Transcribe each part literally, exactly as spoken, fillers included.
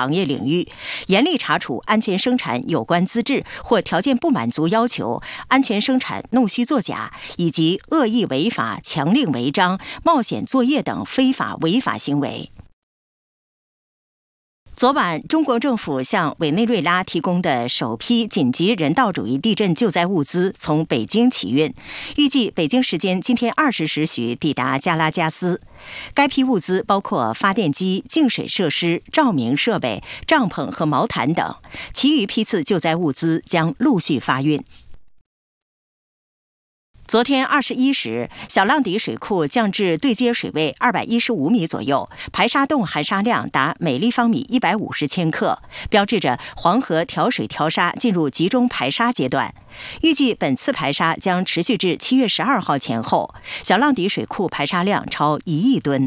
行业领域，严厉查处安全生产有关资质或条件不满足要求、安全生产弄虚作假以及恶意违法、强令违章、冒险作业等非法违法行为。昨晚，中国政府向委内瑞拉提供的首批紧急人道主义地震救灾物资从北京起运，预计北京时间今天二十时许抵达加拉加斯。该批物资包括发电机、净水设施、照明设备、帐篷和毛毯等，其余批次救灾物资将陆续发运。昨天二十一时，小浪底水库降至对接水位二百一十五米左右，排沙洞含沙量达每立方米一百五十千克，标志着黄河调水调沙进入集中排沙阶段。预计本次排沙将持续至七月十二号前后，小浪底水库排沙量超一亿吨。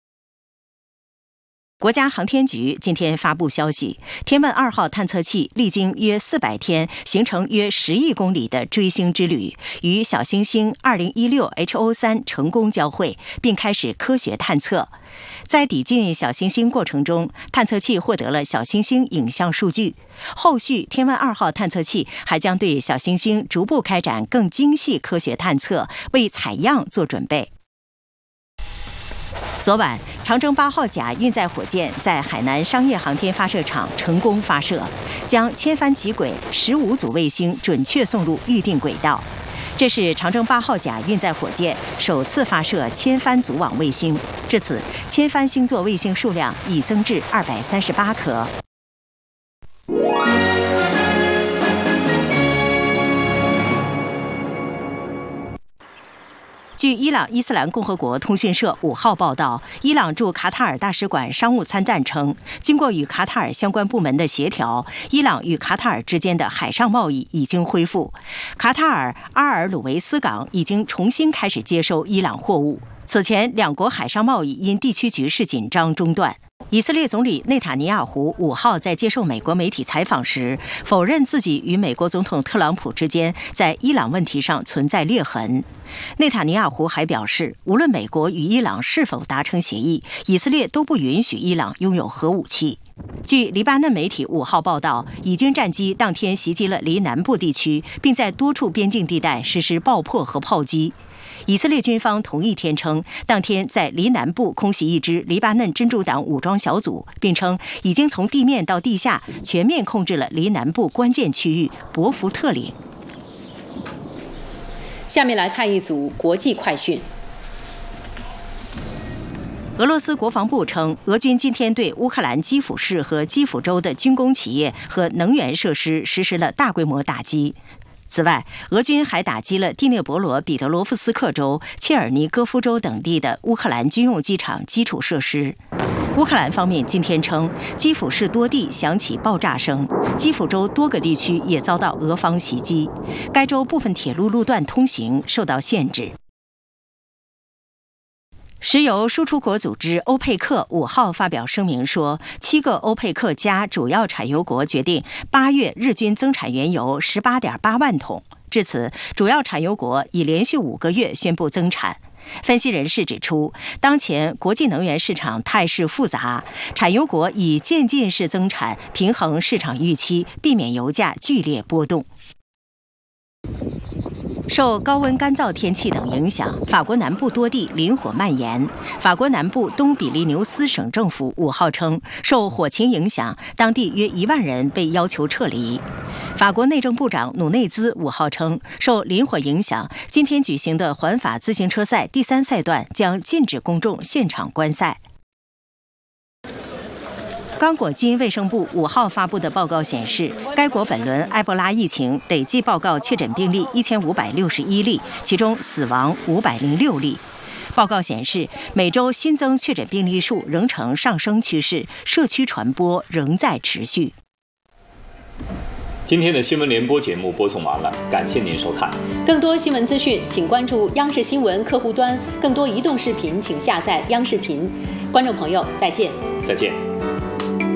国家航天局今天发布消息，天问二号探测器历经约四百天，行程约十亿公里的追星之旅，与小行星二零一六 H O 三 成功交会，并开始科学探测。在抵近小行星过程中，探测器获得了小行星影像数据。后续天问二号探测器还将对小行星逐步开展更精细科学探测，为采样做准备。昨晚，长征八号甲运载火箭在海南商业航天发射场成功发射，将千帆极轨十五组卫星准确送入预定轨道。这是长征八号甲运载火箭首次发射千帆组网卫星，至此千帆星座卫星数量已增至二百三十八颗。据伊朗伊斯兰共和国通讯社五号报道，伊朗驻卡塔尔大使馆商务参赞称，经过与卡塔尔相关部门的协调，伊朗与卡塔尔之间的海上贸易已经恢复。卡塔尔阿尔鲁维斯港已经重新开始接收伊朗货物。此前，两国海上贸易因地区局势紧张中断。以色列总理内塔尼亚胡五号在接受美国媒体采访时，否认自己与美国总统特朗普之间在伊朗问题上存在裂痕。内塔尼亚胡还表示，无论美国与伊朗是否达成协议，以色列都不允许伊朗拥有核武器。据黎巴嫩媒体五号报道，以军战机当天袭击了黎南部地区，并在多处边境地带实施爆破和炮击。以色列军方同一天称，当天在黎南部空袭一支黎巴嫩真主党武装小组，并称已经从地面到地下全面控制了黎南部关键区域博福特岭。 下面来看一组国际快讯。 俄罗斯国防部称，俄军今天对乌克兰基辅市和基辅州的军工企业和能源设施实施了大规模打击。此外，俄军还打击了第聂伯罗彼得罗夫斯克州、切尔尼戈夫州等地的乌克兰军用机场基础设施。乌克兰方面今天称，基辅市多地响起爆炸声，基辅州多个地区也遭到俄方袭击，该州部分铁路路段通行受到限制。石油输出国组织欧佩克五号发表声明说，七个欧佩克加主要产油国决定八月日均增产原油十八点八万桶。至此，主要产油国已连续五个月宣布增产。分析人士指出，当前国际能源市场态势复杂，产油国以渐进式增产平衡市场预期，避免油价剧烈波动。受高温干燥天气等影响，法国南部多地林火蔓延。法国南部东比利牛斯省政府五号称，受火情影响，当地约一万人被要求撤离。法国内政部长努内兹五号称，受林火影响，今天举行的环法自行车赛第三赛段将禁止公众现场观赛。刚果金卫生部五号发布的报告显示，该国本轮埃博拉疫情累计报告确诊病例一千五百六十一例，其中死亡五百零六例。报告显示，每周新增确诊病例数仍呈上升趋势，社区传播仍在持续。 今天的新闻联播节目播送完了，感谢您收看。 更多新闻资讯，请关注央视新闻客户端。更多移动视频，请下载央视频。观众朋友，再见。 再见。